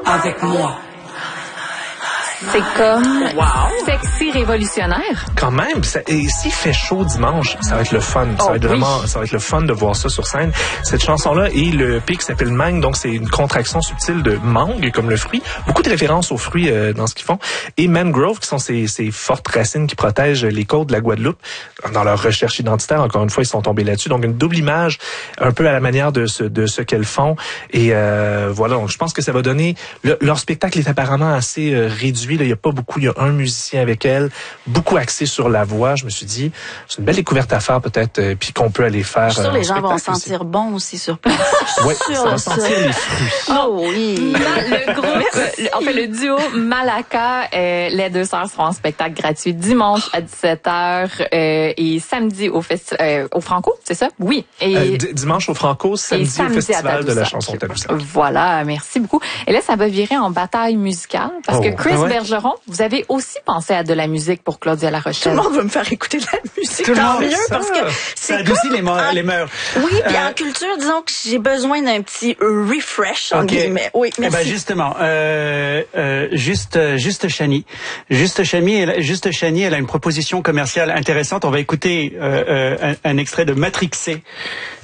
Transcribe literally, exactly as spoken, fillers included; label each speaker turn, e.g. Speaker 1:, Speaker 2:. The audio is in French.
Speaker 1: avec moi.
Speaker 2: C'est comme
Speaker 1: Wow.
Speaker 2: sexy révolutionnaire.
Speaker 3: Quand même, ça, et s'il fait chaud dimanche, ça va être le fun. Ça
Speaker 2: Oh,
Speaker 3: va être
Speaker 2: oui.
Speaker 3: vraiment, ça va être le fun de voir ça sur scène. Cette chanson-là et le pic s'appelle Mangue, donc c'est une contraction subtile de mangue comme le fruit. Beaucoup de références aux fruits euh, dans ce qu'ils font. Et mangrove, qui sont ces, ces fortes racines qui protègent les côtes de la Guadeloupe. Dans leur recherche identitaire, encore une fois, ils sont tombés là-dessus. Donc une double image, un peu à la manière de ce, de ce qu'elles font. Et euh, voilà, donc je pense que ça va donner. Le, leur spectacle est apparemment assez euh, réduit. Là, il y a pas beaucoup. Il y a un musicien avec elle, beaucoup axé sur la voix. Je me suis dit, c'est une belle découverte à faire peut-être, euh, puis qu'on peut aller faire.
Speaker 4: Je suis sûre
Speaker 3: euh,
Speaker 4: les gens vont
Speaker 3: spectacle
Speaker 4: sentir bon aussi sur place.
Speaker 3: Oui,
Speaker 4: Sûre
Speaker 3: ça va
Speaker 4: de ça.
Speaker 3: sentir les fruits.
Speaker 4: Oh oui.
Speaker 2: Ma- le groupe, le- en fait, le duo Malaka, euh, les deux sœurs seront en spectacle gratuit dimanche à dix-sept heures euh, et samedi au festi- euh, au Franco, c'est ça? Oui. Et
Speaker 3: Euh, d- dimanche au Franco, samedi,
Speaker 2: et samedi
Speaker 3: au
Speaker 2: à
Speaker 3: festival de la
Speaker 2: Tadoussac.
Speaker 3: chanson Tadoussac.
Speaker 2: Voilà, merci beaucoup. Et là, ça va virer en bataille musicale parce
Speaker 3: Oh.
Speaker 2: que Chris
Speaker 5: Ah ouais?
Speaker 2: Bergeron, vous avez aussi pensé à de la musique pour Claudia La
Speaker 4: Tout
Speaker 2: Rochelle.
Speaker 4: le monde va me faire écouter de la musique.
Speaker 5: Tout le
Speaker 4: Tant
Speaker 5: monde,
Speaker 4: mieux
Speaker 3: ça.
Speaker 4: parce que
Speaker 5: Ça
Speaker 4: c'est
Speaker 5: adoucit
Speaker 4: comme
Speaker 5: les, mo-
Speaker 4: en-
Speaker 5: les mœurs.
Speaker 4: Oui, puis
Speaker 5: Euh,
Speaker 4: en culture, disons que j'ai besoin d'un petit refresh, en
Speaker 5: Ok.
Speaker 4: guillemets. Oui,
Speaker 5: Eh
Speaker 4: merci.
Speaker 5: ben justement, euh, euh, juste, euh, juste Chani, juste Chani, elle, juste Chani, elle a une proposition commerciale intéressante. On va écouter euh, euh, un, un extrait de Matrixé